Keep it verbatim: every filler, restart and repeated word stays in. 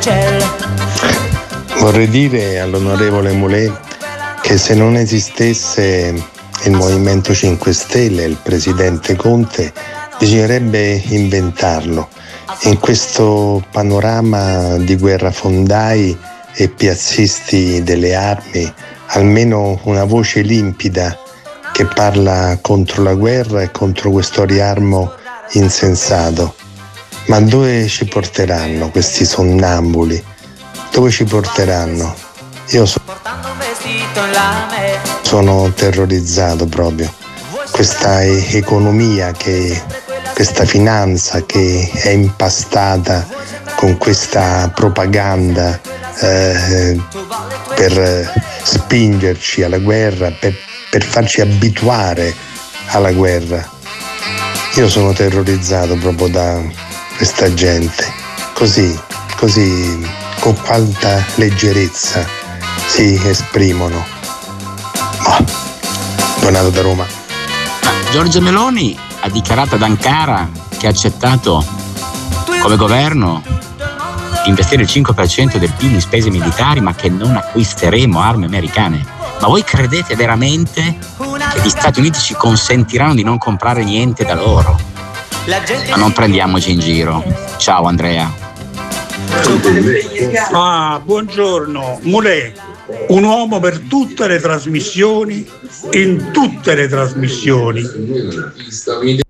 Vorrei dire all'onorevole Mulè che se non esistesse il Movimento cinque Stelle e il presidente Conte, bisognerebbe inventarlo. In questo panorama di guerrafondai e piazzisti delle armi, almeno una voce limpida che parla contro la guerra e contro questo riarmo insensato. Ma dove ci porteranno questi sonnambuli? Dove ci porteranno? Io so- sono terrorizzato proprio. Questa e- economia, che, questa finanza che è impastata con questa propaganda eh, per spingerci alla guerra, per, per farci abituare alla guerra. Io sono terrorizzato proprio da questa gente, così, così, con quanta leggerezza si esprimono. Oh, Donato da Roma. Giorgia Meloni ha dichiarato ad Ankara che ha accettato come governo di investire il cinque per cento del P I L in spese militari, ma che non acquisteremo armi americane. Ma voi credete veramente che gli Stati Uniti ci consentiranno di non comprare niente da loro? Ma non prendiamoci in giro. Ciao Andrea. Ah, buongiorno. Mulè, un uomo per tutte le trasmissioni, in tutte le trasmissioni.